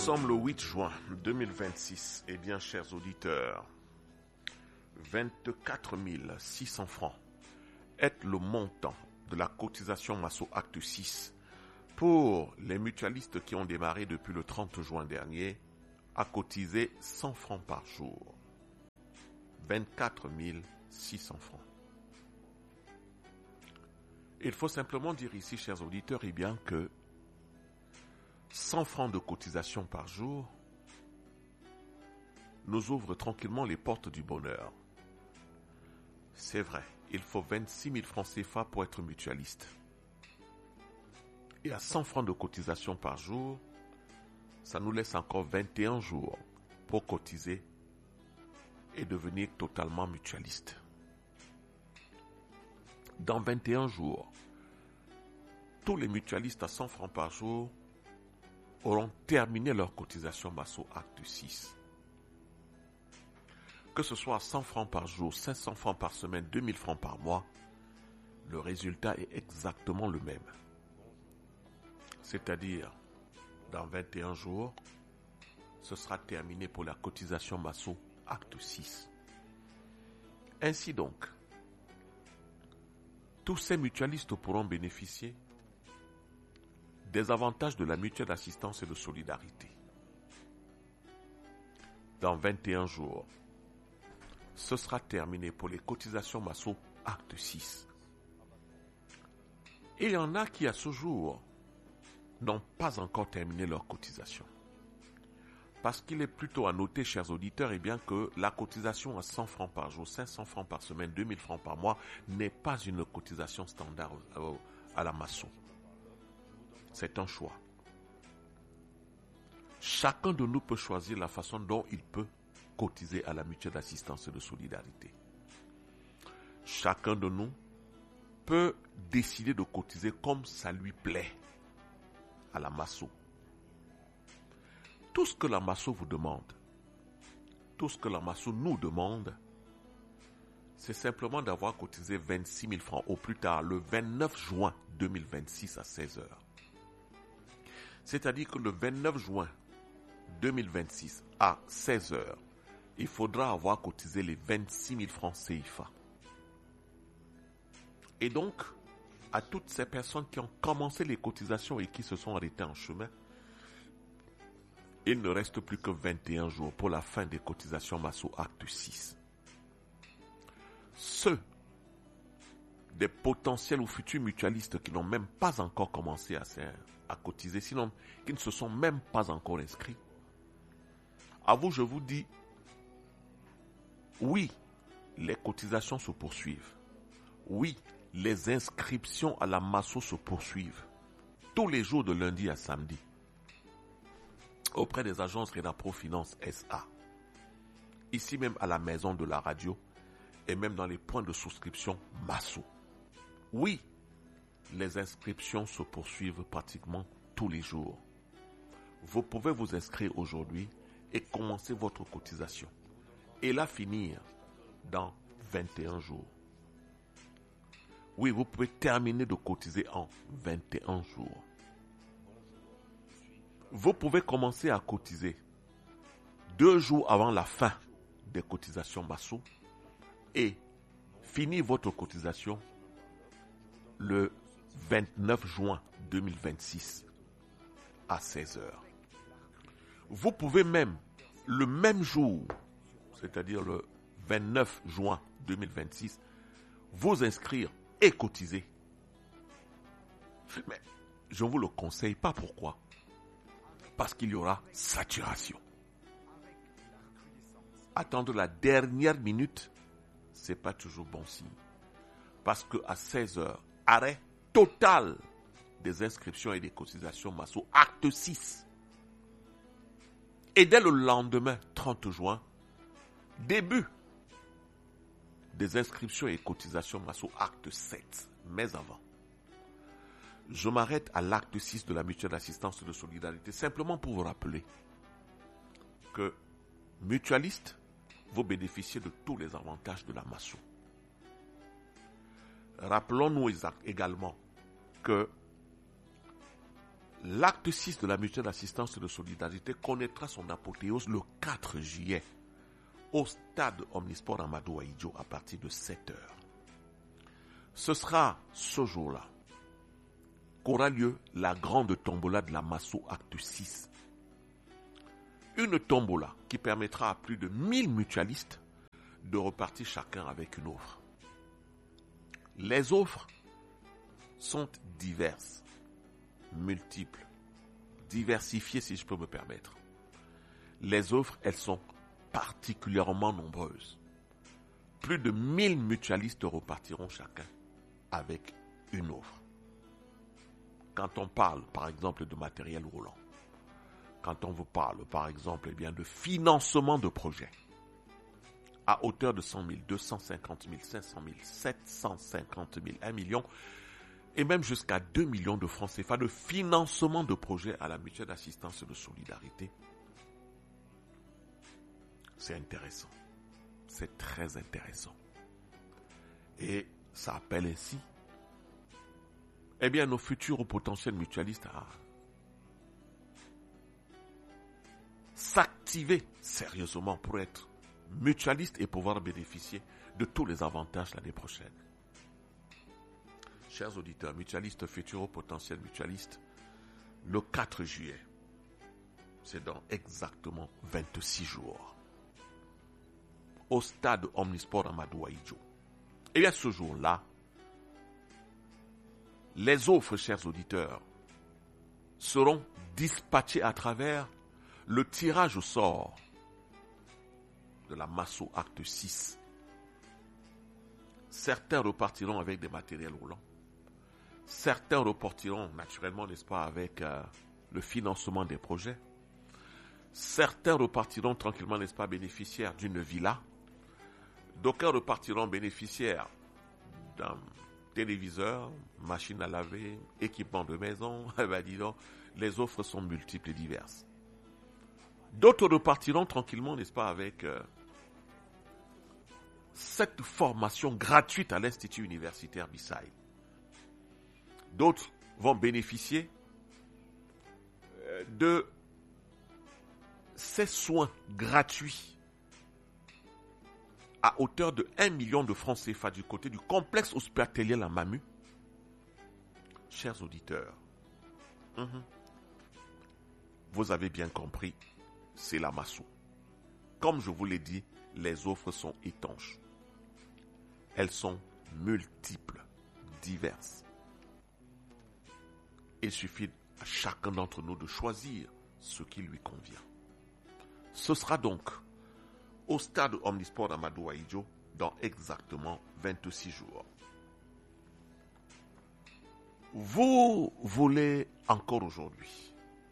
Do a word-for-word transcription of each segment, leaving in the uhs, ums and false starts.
sommes le huit juin deux mille vingt-six. Eh bien, chers auditeurs, vingt-quatre mille six cents francs est le montant de la cotisation Masso Acte six pour les mutualistes qui ont démarré depuis le trente juin dernier à cotiser cent francs par jour. vingt-quatre mille six cents francs. Il faut simplement dire ici, chers auditeurs, eh bien que cent francs de cotisation par jour nous ouvre tranquillement les portes du bonheur. C'est vrai, il faut vingt-six mille francs C F A pour être mutualiste. Et à cent francs de cotisation par jour, ça nous laisse encore vingt et un jours pour cotiser et devenir totalement mutualiste. Dans vingt et un jours, tous les mutualistes à cent francs par jour auront terminé leur cotisation Masso Acte six. Que ce soit cent francs par jour, cinq cents francs par semaine, deux mille francs par mois, le résultat est exactement le même. C'est-à-dire, dans vingt et un jours, ce sera terminé pour la cotisation Masso Acte six. Ainsi donc, tous ces mutualistes pourront bénéficier des avantages de la mutuelle d'assistance et de solidarité. Dans vingt et un jours, ce sera terminé pour les cotisations Masso Acte six. Et il y en a qui, à ce jour, n'ont pas encore terminé leur cotisation. Parce qu'il est plutôt à noter, chers auditeurs, eh bien que la cotisation à cent francs par jour, cinq cents francs par semaine, deux mille francs par mois n'est pas une cotisation standard à la Masso. C'est un choix. Chacun de nous peut choisir la façon dont il peut cotiser à la mutuelle d'assistance et de solidarité. Chacun de nous peut décider de cotiser comme ça lui plaît à la Masso. Tout ce que la Masso vous demande, tout ce que la Masso nous demande, c'est simplement d'avoir cotisé vingt-six mille francs au plus tard le vingt-neuf juin deux mille vingt-six à seize heures. C'est-à-dire que le vingt-neuf juin deux mille vingt-six à seize heures, il faudra avoir cotisé les vingt-six mille francs C F A. Et donc, à toutes ces personnes qui ont commencé les cotisations et qui se sont arrêtées en chemin, il ne reste plus que vingt et un jours pour la fin des cotisations Masso Acte six. Ceux des potentiels ou futurs mutualistes qui n'ont même pas encore commencé à, à cotiser, sinon qui ne se sont même pas encore inscrits, à vous je vous dis, oui, les cotisations se poursuivent. Oui, les inscriptions à la Masso se poursuivent. Tous les jours de lundi à samedi. Auprès des agences Renapro Finance S A. Ici même à la maison de la radio et même dans les points de souscription Masso. Oui, les inscriptions se poursuivent pratiquement tous les jours. Vous pouvez vous inscrire aujourd'hui et commencer votre cotisation. Et la finir dans vingt et un jours. Oui, vous pouvez terminer de cotiser en vingt et un jours. Vous pouvez commencer à cotiser deux jours avant la fin des cotisations Masso et finir votre cotisation le vingt-neuf juin deux mille vingt-six à seize heures. Vous pouvez même, le même jour, c'est-à-dire le vingt-neuf juin deux mille vingt-six, vous inscrire et cotiser. Mais je ne vous le conseille pas. Pourquoi? Parce qu'il y aura saturation. Attendre la dernière minute, ce n'est pas toujours bon signe. Parce qu'à seize heures, arrêt total des inscriptions et des cotisations Masso Acte six. Et dès le lendemain, trente juin, début des inscriptions et cotisations Masso Acte sept. Mais avant, je m'arrête à l'acte six de la mutuelle d'assistance et de solidarité, simplement pour vous rappeler que mutualiste, vous bénéficiez de tous les avantages de la Masso. Rappelons-nous également que L'acte six de la mutuelle d'assistance et de solidarité connaîtra son apothéose le quatre juillet au stade Omnisport Amadou Ahidjo à partir de sept heures. Ce sera ce jour-là qu'aura lieu la grande tombola de la Masso acte six. Une tombola qui permettra à plus de mille mutualistes de repartir chacun avec une offre. Les offres sont diverses, multiples, diversifiées si je peux me permettre. Les offres, elles sont particulièrement nombreuses. Plus de mille mutualistes repartiront chacun avec une offre. Quand on parle, par exemple, de matériel roulant, quand on vous parle, par exemple, eh bien, de financement de projets, à hauteur de cent mille, deux cent cinquante mille, cinq cent mille, sept cent cinquante mille, un million, et même jusqu'à deux millions de francs C F A de financement de projets à la mutuelle d'assistance et de solidarité. C'est intéressant. C'est très intéressant. Et ça appelle ainsi, eh bien, nos futurs ou potentiels mutualistes à s'activer sérieusement pour être mutualistes et pouvoir bénéficier de tous les avantages l'année prochaine. Chers auditeurs, mutualistes, futurs ou potentiels mutualistes, le quatre juillet, c'est dans exactement vingt-six jours, au stade Omnisport Amadou Ahidjo. Et bien ce jour-là, les offres, chers auditeurs, seront dispatchées à travers le tirage au sort de la Masso acte six. Certains repartiront avec des matériels roulants. Certains repartiront naturellement, n'est-ce pas, avec euh, le financement des projets. Certains repartiront tranquillement, n'est-ce pas, bénéficiaires d'une villa. D'aucuns repartiront bénéficiaires d'un téléviseur, machine à laver, équipement de maison. Eh ben, dis donc, les offres sont multiples et diverses. D'autres repartiront tranquillement, n'est-ce pas, avec euh, cette formation gratuite à l'Institut universitaire Bissaï. D'autres vont bénéficier euh, de ces soins gratuits à hauteur de un million de francs C F A du côté du complexe hospitalier La Mamu. Chers auditeurs, mm-hmm, vous avez bien compris, c'est la Masso. Comme je vous l'ai dit, les offres sont étanches. Elles sont multiples, diverses. Il suffit à chacun d'entre nous de choisir ce qui lui convient. Ce sera donc au stade Omnisport Amadou Ahidjo dans exactement vingt-six jours. Vous voulez encore aujourd'hui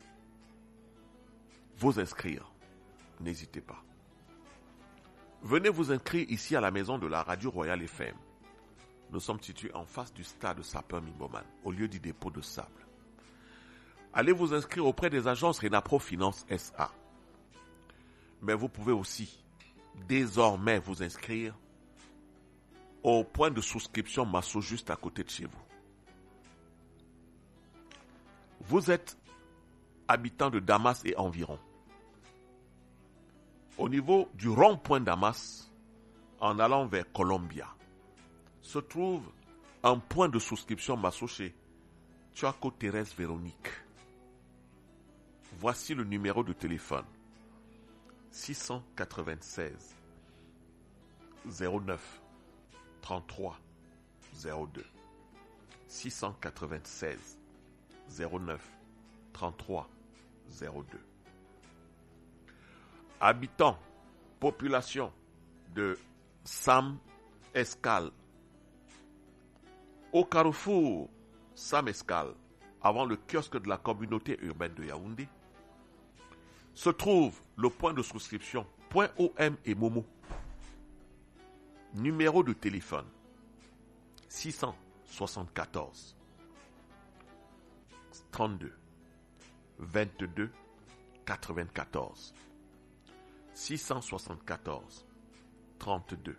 vous inscrire, n'hésitez pas. Venez vous inscrire ici à la maison de la Radio Royale F M. Nous sommes situés en face du stade Sapeur Mimboman, au lieu du dépôt de sable. Allez vous inscrire auprès des agences Renapro Finance S A. Mais vous pouvez aussi désormais vous inscrire au point de souscription Masso juste à côté de chez vous. Vous êtes habitant de Damas et environ. Au niveau du rond-point Damas, en allant vers Columbia, se trouve un point de souscription Masso chez Tchako Thérèse Véronique. Voici le numéro de téléphone. six cent quatre-vingt-seize zéro neuf trente-trois zéro deux. six cent quatre-vingt-seize zéro neuf trente-trois zéro deux. Habitants, population de Sam Escale. Au carrefour Sam Escale, avant le kiosque de la communauté urbaine de Yaoundé, se trouve le point de souscription .om et Momo. Numéro de téléphone six cent soixante-quatorze trente-deux vingt-deux quatre-vingt-quatorze. six cent soixante-quatorze trente-deux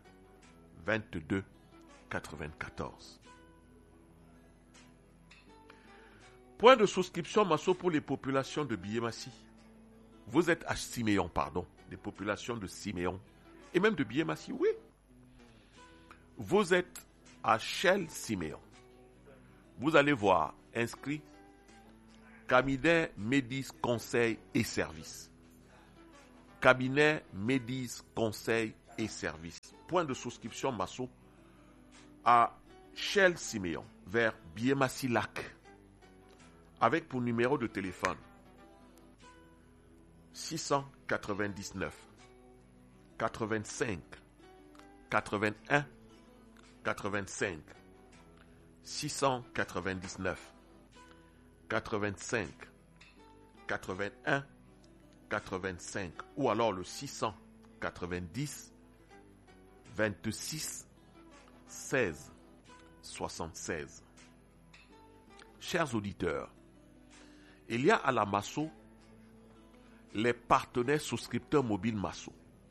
vingt-deux quatre-vingt-quatorze. Point de souscription Masso pour les populations de Biémassi. Vous êtes à Siméon, pardon, des populations de Siméon et même de Biémassi, oui. Vous êtes à Shell Siméon. Vous allez voir inscrit cabinet Médis Conseil et Services. Cabinet Médis Conseil et Services. Point de souscription Masso à Shell Siméon vers Biémassi Lac. Avec pour numéro de téléphone six cent quatre-vingt-dix-neuf quatre-vingt-cinq quatre-vingt-un quatre-vingt-cinq six cent quatre-vingt-dix-neuf quatre-vingt-cinq quatre-vingt-un quatre-vingt-cinq ou alors le six cent quatre-vingt-dix vingt-six seize soixante-seize. Chers auditeurs, il y a à la Masso les partenaires souscripteurs mobiles Masso.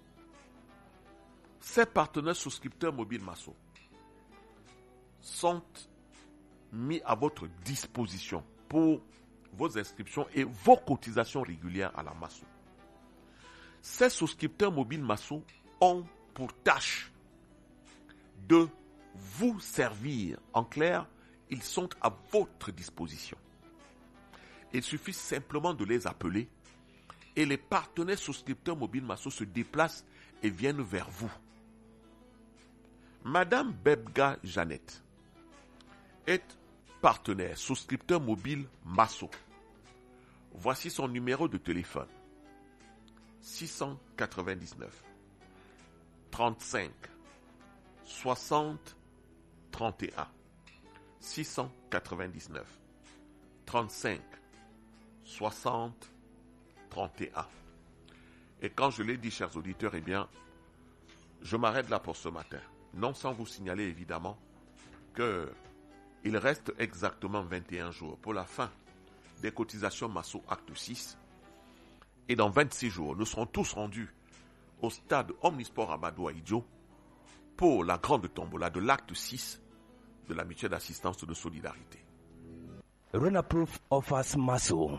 Ces partenaires souscripteurs mobiles Masso sont mis à votre disposition pour vos inscriptions et vos cotisations régulières à la Masso. Ces souscripteurs mobiles Masso ont pour tâche de vous servir. En clair, ils sont à votre disposition. Il suffit simplement de les appeler et les partenaires souscripteurs mobiles Masso se déplacent et viennent vers vous. Madame Bebga Jeannette est partenaire souscripteur mobile Masso. Voici son numéro de téléphone. six cent quatre-vingt-dix-neuf trente-cinq soixante trente et un. six cent quatre-vingt-dix-neuf trente-cinq soixante trente et un. Et quand je l'ai dit, chers auditeurs, eh bien, je m'arrête là pour ce matin. Non sans vous signaler évidemment que il reste exactement vingt et un jours pour la fin des cotisations Masso Acte six. Et dans vingt-six jours, nous serons tous rendus au stade Omnisport Amadou Ahidjo pour la grande tombola de l'acte six de la mutuelle d'assistance de solidarité. Renaproof offers Masso.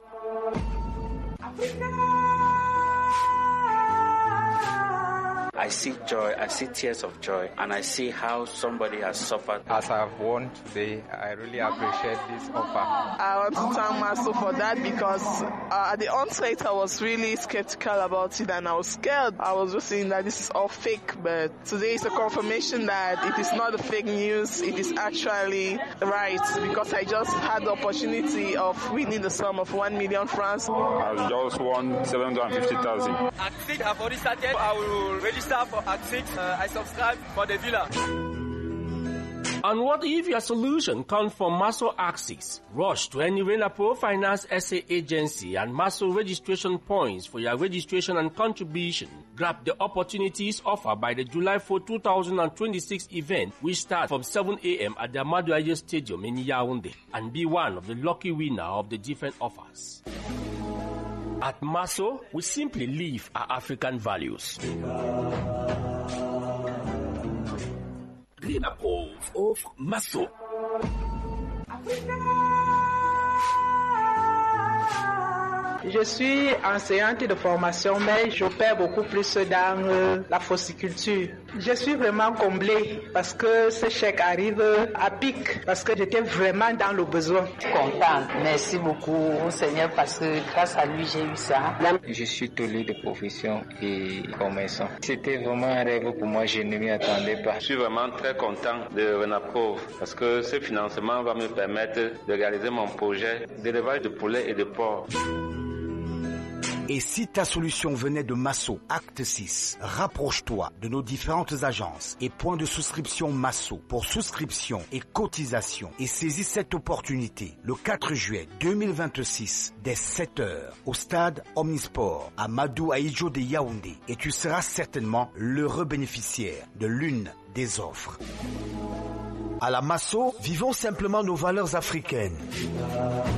I see joy, I see tears of joy, and I see how somebody has suffered. As I've won today, I really appreciate this offer. I want to thank Masso for that because uh, at the onset I was really skeptical about it and I was scared. I was just saying that this is all fake, but today is a confirmation that it is not a fake news, it is actually right because I just had the opportunity of winning the sum of one million francs. I've just won seven hundred fifty thousand. Act six, I've already started. I will register for Act six. Uh, I subscribe for the villa. And what if your solution comes from Masso Act six? Rush to any Renaproof Finance S A agency and Masso registration points for your registration and contribution. Grab the opportunities offered by the July fourth, twenty twenty-six event, which starts from seven a.m. at the Amadou Ahidjo Stadium in Yaoundé, and be one of the lucky winners of the different offers. At Masso, we simply live our African values. Renaproof of Masso. Je suis enseignante de formation, mais j'opère beaucoup plus dans euh, la fossiculture. Je suis vraiment comblée parce que ce chèque arrive à pic, parce que j'étais vraiment dans le besoin. Content, merci beaucoup au Seigneur parce que grâce à lui j'ai eu ça. Je suis tolé de profession et commerçant. C'était vraiment un rêve pour moi, je ne m'y attendais pas. Je suis vraiment très content de Renaproof parce que ce financement va me permettre de réaliser mon projet d'élevage de poulets et de porcs. Et si ta solution venait de Masso Acte six, rapproche-toi de nos différentes agences et points de souscription Masso pour souscription et cotisation et saisis cette opportunité le quatre juillet deux mille vingt-six dès sept heures au stade Omnisport Amadou Ahidjo de Yaoundé et tu seras certainement l'heureux bénéficiaire de l'une des offres. À la Masso, vivons simplement nos valeurs africaines.